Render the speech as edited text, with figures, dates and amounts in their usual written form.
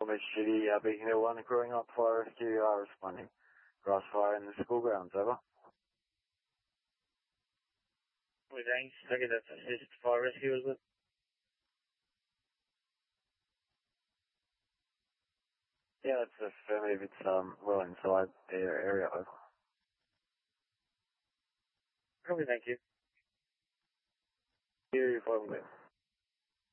City, Beacon Hill 1, growing up fire rescue, responding. Grass fire in the school grounds, over. Thanks. Okay, that's assist fire rescue, is it? Yeah, it's affirmative. It's well inside the area, over. Copy, thank you. Here, 5